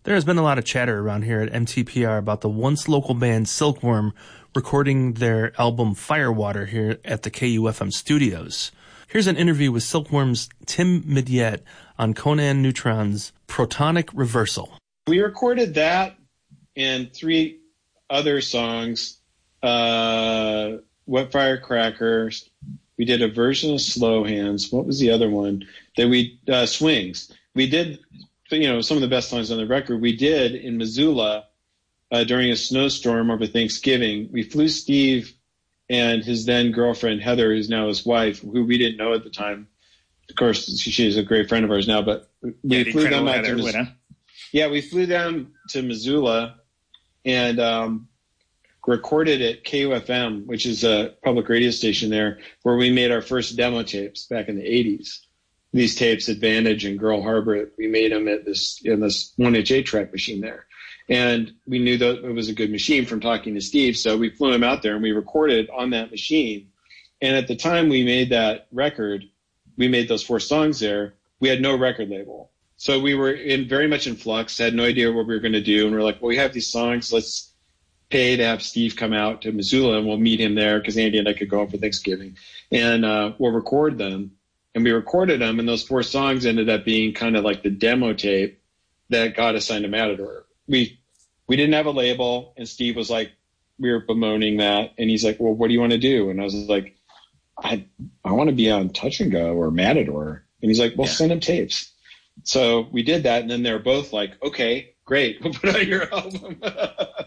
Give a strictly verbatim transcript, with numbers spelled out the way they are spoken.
There has been a lot of chatter around here at M T P R about the once local band Silkworm recording their album Firewater here at the K U F M studios. Here's an interview with Silkworm's Tim Midyett on Conan Neutron's Protonic Reversal. We recorded that and three other songs. Uh, Wet Firecrackers. We did a version of Slow Hands. What was the other one? That we uh, Swings. We did, you know, some of the best songs on the record. We did in Missoula uh, during a snowstorm over Thanksgiving. We flew Steve and his then girlfriend Heather, who's now his wife, who we didn't know at the time. Of course, she's a great friend of ours now. But we yeah, flew them out to Mis- yeah, we flew them to Missoula and um, recorded at K U F M, which is a public radio station there, where we made our first demo tapes back in the eighties. These tapes, Advantage and Girl Harbor, we made them at this in this one-inch eight-track machine there. And we knew that it was a good machine from talking to Steve, so we flew him out there and we recorded on that machine. And at the time we made that record, we made those four songs there, we had no record label. So we were in very much in flux, had no idea what we were going to do. And we're like, well, we have these songs, let's pay to have Steve come out to Missoula and we'll meet him there because Andy and I could go home for Thanksgiving. And uh, we'll record them. And we recorded them, and those four songs ended up being kind of like the demo tape that got assigned to Matador. We we didn't have a label, and Steve was like, we were bemoaning that, and he's like, well, what do you want to do? And I was like, I I want to be on Touch and Go or Matador. And he's like, well, yeah. Send him tapes. So we did that, and then they were both like, okay, great, we'll put out your album.